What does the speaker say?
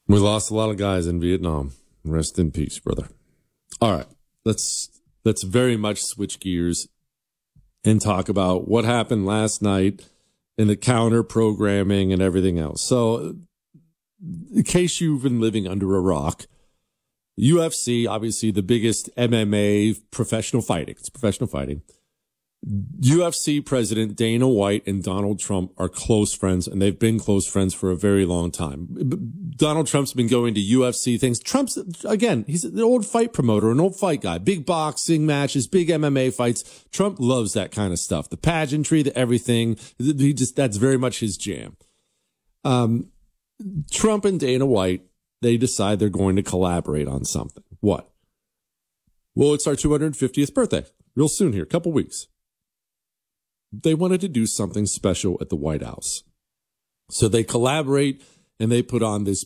We lost a lot of guys in Vietnam. Rest in peace, brother. All right, let's very much switch gears and talk about what happened last night in the counter programming and everything else. So, in case you've been living under a rock, UFC, obviously the biggest MMA professional fighting. It's professional fighting. UFC president Dana White and Donald Trump are close friends, and they've been close friends for a very long time. Donald Trump's been going to UFC things. Trump's, again, he's an old fight promoter, an old fight guy, big boxing matches, big MMA fights. Trump loves that kind of stuff. The pageantry, the everything. That's very much his jam. Trump and Dana White, they decide they're going to collaborate on something. What? Well, it's our 250th birthday. Real soon here, a couple weeks. They wanted to do something special at the White House. So they collaborate and they put on this